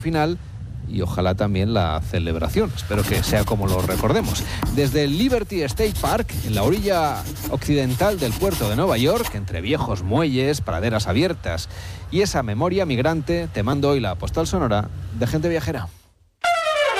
final y ojalá también la celebración. Espero que sea como lo recordemos. Desde el Liberty State Park, en la orilla occidental del puerto de Nueva York, entre viejos muelles, praderas abiertas y esa memoria migrante, te mando hoy la postal sonora de Gente Viajera.